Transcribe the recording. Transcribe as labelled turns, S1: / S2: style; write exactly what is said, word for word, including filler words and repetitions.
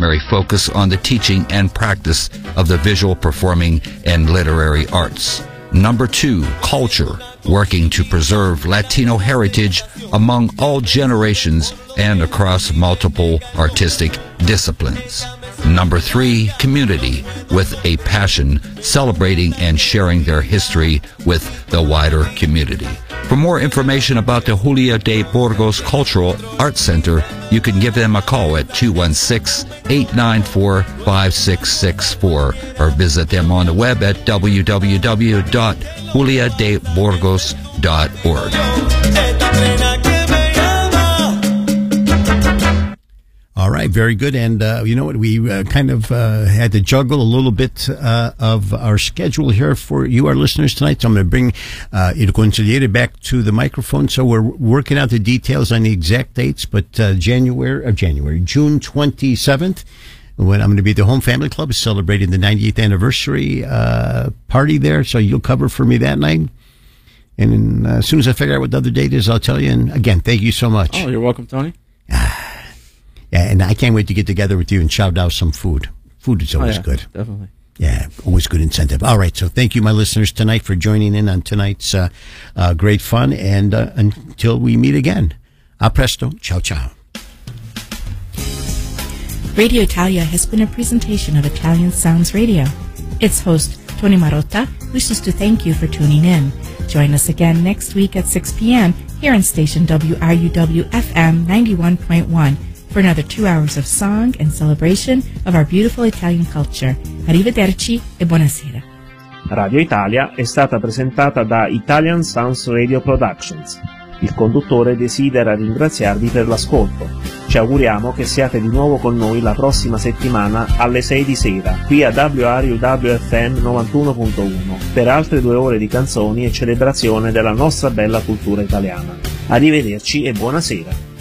S1: primary focus on the teaching and practice of the visual, performing, and literary arts. Number two, culture, working to preserve Latino heritage among all generations and across multiple artistic disciplines. Number three, community, with a passion, celebrating and sharing their history with the wider community. For more information about the Julia de Burgos Cultural Arts Center, you can give them a call at two one six, eight nine four, five six six four or visit them on the web at w w w dot julia de burgos dot org.
S2: All right, very good. And uh, you know what? We uh, kind of uh, had to juggle a little bit uh, of our schedule here for you, our listeners, tonight. So I'm going to bring uh, Il Consigliere back to the microphone. So we're working out the details on the exact dates, but uh, January, uh, January, June twenty-seventh, when I'm going to be at the Home Family Club celebrating the ninetieth anniversary uh, party there. So you'll cover for me that night. And uh, as soon as I figure out what the other date is, I'll tell you. And again, thank you so much.
S3: Oh, you're welcome, Tony.
S2: Yeah, and I can't wait to get together with you and shout out some food. Food is always
S3: oh, yeah,
S2: good.
S3: Definitely.
S2: Yeah, always good incentive. All right, so thank you, my listeners, tonight for joining in on tonight's uh, uh, great fun. And uh, until we meet again, a presto, ciao, ciao.
S4: Radio Italia has been a presentation of Italian Sounds Radio. Its host, Tony Marotta, wishes to thank you for tuning in. Join us again next week at six p.m. here on station W R U W F M ninety-one point one. For another two hours of song and celebration of our beautiful Italian culture. Arrivederci e buonasera.
S5: Radio Italia è stata presentata da Italian Sounds Radio Productions. Il conduttore desidera ringraziarvi per l'ascolto. Ci auguriamo che siate di nuovo con noi la prossima settimana alle sei di sera, qui a W R U W F M novantuno punto uno, per altre due ore di canzoni e celebrazione della nostra bella cultura italiana. Arrivederci e buonasera.